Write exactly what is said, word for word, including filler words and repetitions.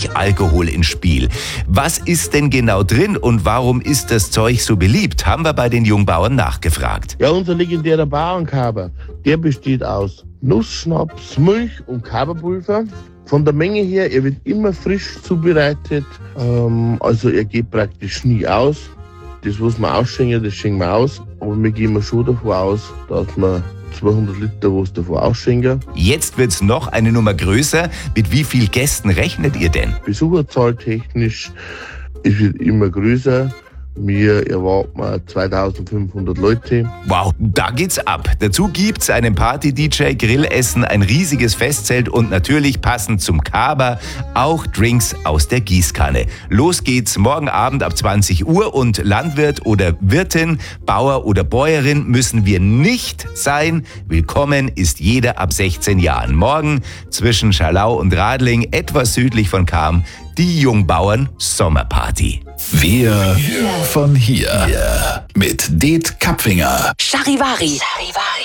natürlich Alkohol ins Spiel. Was ist denn genau drin und warum ist das Zeug so beliebt? Haben wir bei den Jungbauern nachgefragt. Ja, unser legendärer Bauernkaber, der besteht aus Nussschnaps, Milch und Kaberpulver. Von der Menge her, er wird immer frisch zubereitet, ähm, also er geht praktisch nie aus. Das, was wir ausschenken, das schenken wir aus, aber wir gehen schon davon aus, dass wir zweihundert Liter was davon ausschenken. Jetzt wird's noch eine Nummer größer. Mit wie vielen Gästen rechnet ihr denn? Besucherzahl technisch, es wird immer größer. Wir erwarten zweitausendfünfhundert Leute. Wow, da geht's ab. Dazu gibt's einen Party-D J, Grillessen, ein riesiges Festzelt und natürlich passend zum Kaber auch Drinks aus der Gießkanne. Los geht's morgen Abend ab zwanzig Uhr und Landwirt oder Wirtin, Bauer oder Bäuerin müssen wir nicht sein. Willkommen ist jeder ab sechzehn Jahren. Morgen zwischen Schalau und Radling, etwas südlich von Cham, die Jungbauern Sommerparty. Wir von hier. Mit Det Kapfinger. Charivari. Charivari.